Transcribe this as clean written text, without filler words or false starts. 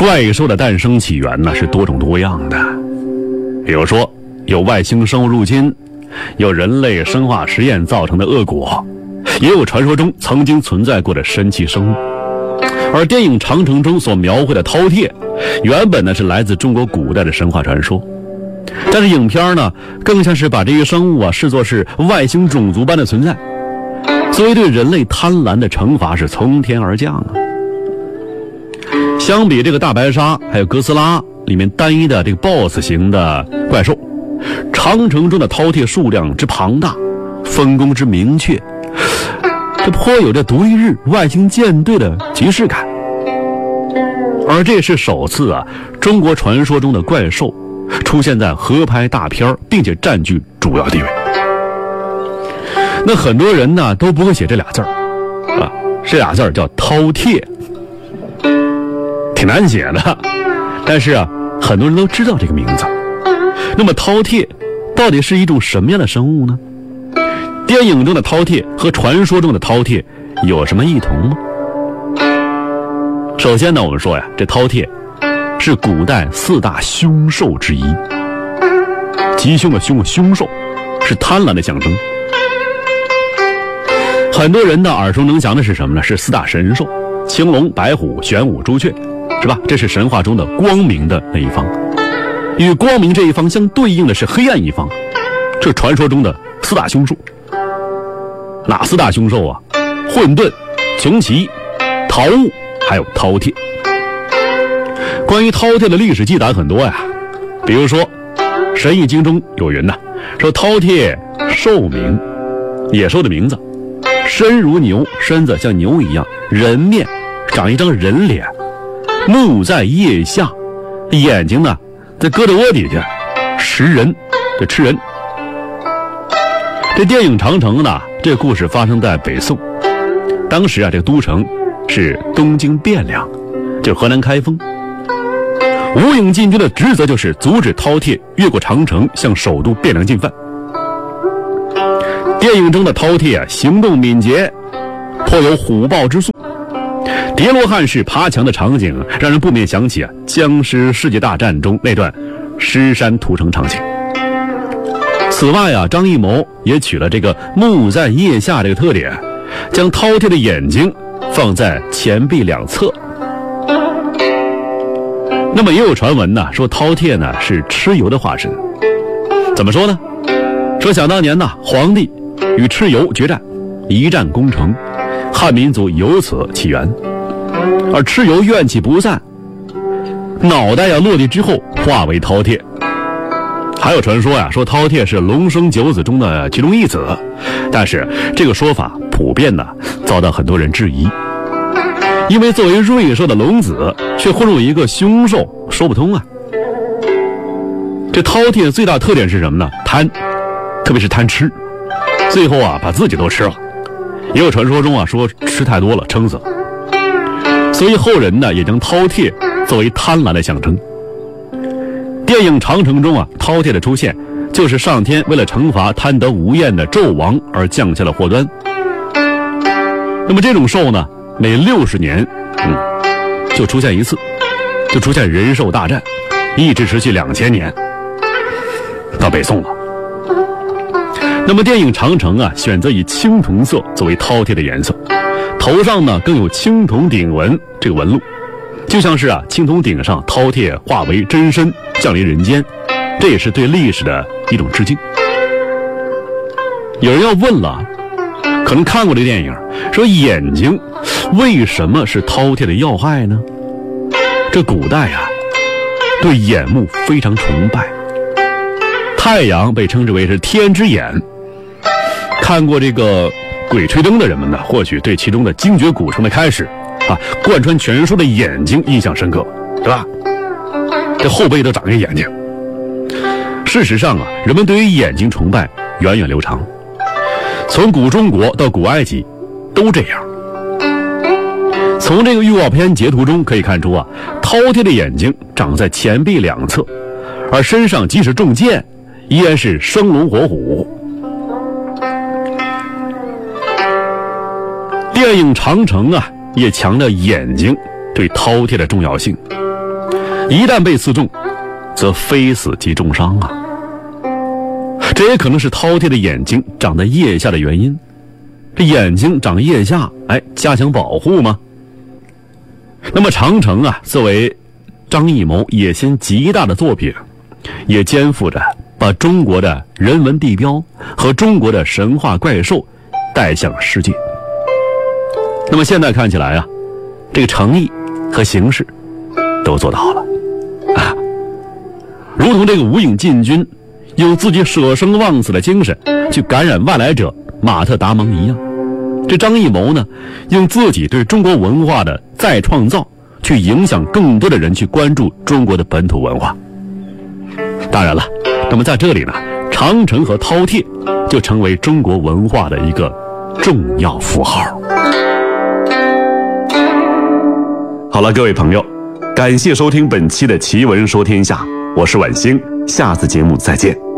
怪兽的诞生起源呢是多种多样的，比如说有外星生物入侵，有人类生化实验造成的恶果，也有传说中曾经存在过的神奇生物。而电影《长城》中所描绘的饕餮，原本呢是来自中国古代的神话传说，但是影片呢更像是把这些生物视作是外星种族般的存在，所以对人类贪婪的惩罚是从天而降啊。相比这个大白鲨还有哥斯拉里面单一的这个 BOSS 型的怪兽，长城中的饕餮数量之庞大，分工之明确，这颇有着独立日外星舰队的即视感。而这是首次中国传说中的怪兽出现在合拍大片，并且占据主要地位。那很多人呢都不会写这俩字这俩字叫饕餮，挺难写的，但是很多人都知道这个名字。那么饕餮到底是一种什么样的生物呢？电影中的饕餮和传说中的饕餮有什么异同吗？首先呢，我们说这饕餮是古代4大凶兽之一，吉凶的凶，凶兽是贪婪的象征。很多人的耳熟能详的是什么呢？是4大神兽：青龙、白虎、玄武、朱雀，是吧？这是神话中的光明的那一方。与光明这一方相对应的是黑暗一方，这是传说中的4大凶兽。哪4大凶兽啊？混沌、穷奇、桃物还有饕餮。关于饕餮的历史记载很多呀，比如说《神异经》中有云说饕餮兽名，野兽的名字，身如牛，身子像牛一样，人面，长一张人脸，目在腋下，眼睛呢在胳肢窝底下，食人，就吃人。这电影《长城》呢，这个故事发生在北宋，当时这个都城是东京汴梁，就是河南开封。吴影进军的职责就是阻止饕餮越过长城向首都汴梁进犯。电影中的饕餮行动敏捷，颇有虎豹之速，叠罗汉式爬墙的场景让人不免想起僵尸世界大战中那段尸山屠城场景。此外张艺谋也取了这个目在腋下这个特点，将饕餮的眼睛放在前臂两侧。那么也有传闻说饕餮呢是蚩尤的化身。怎么说呢？说想当年皇帝与蚩尤决战，一战攻城，汉民族由此起源。而蚩尤怨气不散，脑袋落地之后化为饕餮。还有传说说饕餮是龙生九子中的其中一子，但是这个说法普遍遭到很多人质疑，因为作为瑞兽的龙子却混入一个凶兽，说不通这饕餮最大特点是什么呢？贪，特别是贪吃，最后把自己都吃了。也有传说中说吃太多了撑死了，所以后人也将饕餮作为贪婪的象征。电影《长城》中饕餮的出现就是上天为了惩罚贪得无厌的纣王而降下了祸端。那么这种兽呢，每60年就出现一次，就出现人兽大战，一直持续2000年，到北宋了。那么电影《长城》选择以青铜色作为饕餮的颜色，头上呢更有青铜顶纹这个纹路，就像是青铜顶上饕餮化为真身降临人间，这也是对历史的一种致敬。有人要问了，可能看过这电影，说眼睛为什么是饕餮的要害呢？这古代对眼目非常崇拜，太阳被称之为是天之眼。看过这个鬼吹灯的人们呢，或许对其中的精绝古城的开始贯穿全书的眼睛印象深刻，对吧？这后背都长一个眼睛。事实上人们对于眼睛崇拜源远流长，从古中国到古埃及都这样。从这个预告片截图中可以看出饕餮的眼睛长在前臂两侧，而身上即使中箭依然是生龙活虎。电影《长城》也强调眼睛对饕餮的重要性。 一旦被刺中，则非死即重伤啊。这也可能是饕餮的眼睛长在腋下的原因。这眼睛长腋下，加强保护吗？那么长城啊，作为张艺谋野心极大的作品，也肩负着把中国的人文地标和中国的神话怪兽带向世界。那么现在看起来啊，这个诚意和形式都做到了啊，如同这个武影进军用自己舍生忘死的精神去感染外来者马特·达蒙一样，这张艺谋呢，用自己对中国文化的再创造去影响更多的人去关注中国的本土文化。当然了，那么在这里呢，长城和饕餮就成为中国文化的一个重要符号。好了，各位朋友，感谢收听本期的奇闻说天下，我是晚星，下次节目再见。